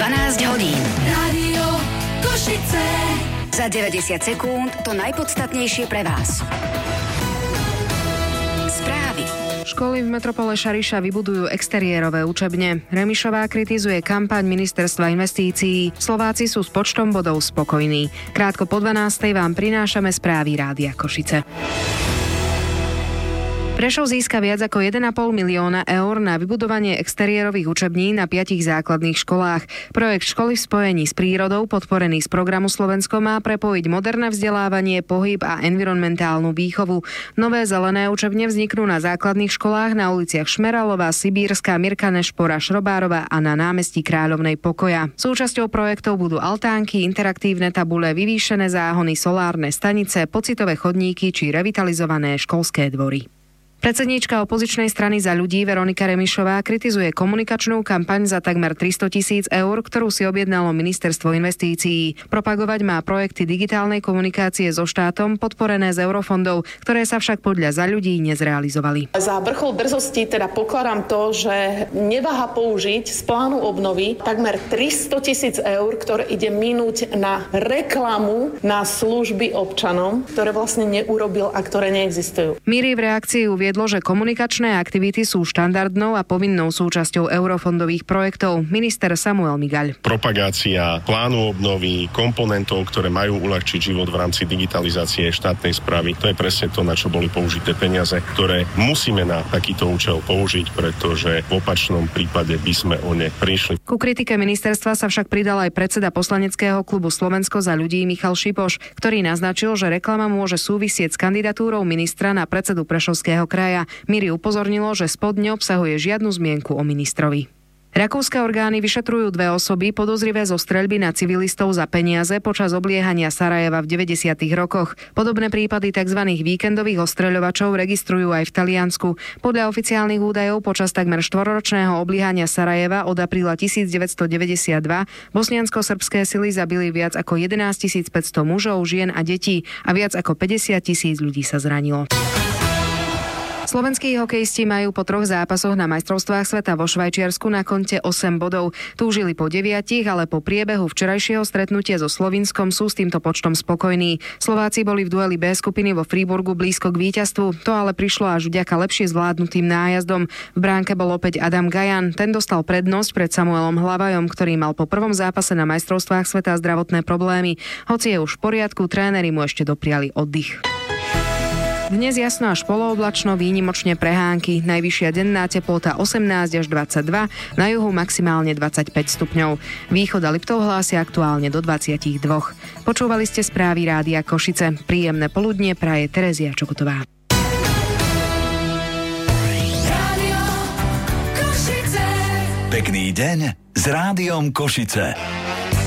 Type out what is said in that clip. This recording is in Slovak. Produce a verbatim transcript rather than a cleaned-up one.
dvanásť hodín. Rádio Košice. Za deväťdesiat sekúnd to najpodstatnejšie pre vás. Správy. Školy v metropole Šariša vybudujú exteriérové učebne. Remišová kritizuje kampaň Ministerstva investícií. Slováci sú s počtom bodov spokojní. Krátko po dvanástej vám prinášame správy Rádia Košice. Prešov získa viac ako jeden a pol milióna eur na vybudovanie exteriérových učební na piatich základných školách. Projekt Školy v spojení s prírodou, podporený z programu Slovensko, má prepojiť moderné vzdelávanie, pohyb a environmentálnu výchovu. Nové zelené učebne vzniknú na základných školách na uliciach Šmeralova, Sibírska, Mirka Nešpora, Šrobárova a na námestí Kráľovnej Pokoja. Súčasťou projektov budú altánky, interaktívne tabule, vyvýšené záhony, solárne stanice, pocitové chodníky či revitalizované školské dvory. Predsedníčka opozičnej strany Za ľudí Veronika Remišová kritizuje komunikačnú kampaň za takmer tristo tisíc eur, ktorú si objednalo Ministerstvo investícií. Propagovať má projekty digitálnej komunikácie so štátom podporené z eurofondov, ktoré sa však podľa Za ľudí nezrealizovali. Za vrchol drzosti teda pokladám to, že neváha použiť z plánu obnovy takmer tristo tisíc eur, ktoré ide minúť na reklamu na služby občanom, ktoré vlastne neurobil a ktoré neexistujú. Míri v reakcii uviedlo, že komunikačné aktivity sú štandardnou a povinnou súčasťou eurofondových projektov. Minister Samuel Migaľ. Propagácia plánu obnovy, komponentov, ktoré majú uľahčiť život v rámci digitalizácie štátnej správy, to je presne to, na čo boli použité peniaze, ktoré musíme na takýto účel použiť, pretože v opačnom prípade by sme o ne prišli. Ku kritike ministerstva sa však pridal aj predseda poslaneckého klubu Slovensko za ľudí Michal Šipoš, ktorý naznačil, že reklama môže súvisieť s kandidatúrou ministra na predsedu Prešovského kraja. Miri upozornilo, že spod neobsahuje žiadnu zmienku o ministrovi. Rakúske orgány vyšetrujú dve osoby podozrivé zo streľby na civilistov za peniaze počas obliehania Sarajeva v deväťdesiatych rokoch. Podobné prípady tzv. Víkendových ostreľovačov registrujú aj v Taliansku. Podľa oficiálnych údajov počas takmer štvorročného obliehania Sarajeva od apríla devätnásťstodeväťdesiatdva bosniansko-srbské sily zabili viac ako jedenásťtisícpäťsto mužov, žien a detí a viac ako päťdesiattisíc ľudí sa zranilo. Slovenskí hokejisti majú po troch zápasoch na majstrovstvách sveta vo Švajčiarsku na konte osem bodov. Túžili po deviatich, ale po priebehu včerajšieho stretnutia so Slovinskom sú s týmto počtom spokojní. Slováci boli v dueli B skupiny vo Fríburgu blízko k víťazstvu, to ale prišlo až vďaka lepšie zvládnutým nájazdom. V bránke bol opäť Adam Gajan, ten dostal prednosť pred Samuelom Hlavajom, ktorý mal po prvom zápase na majstrovstvách sveta zdravotné problémy. Hoci je už v poriadku, tréneri mu ešte dopriali oddych. Dnes jasno až polooblačno, výnimočne prehánky. Najvyššia denná teplota osemnásť až dvadsaťdva, na juhu maximálne dvadsaťpäť stupňov. Východ a Liptov hlásia aktuálne do dvadsaťdva. Počúvali ste správy Rádia Košice. Príjemné poludnie praje Terezia Čokotová. Rádio Košice. Pekný deň s Rádiom Košice.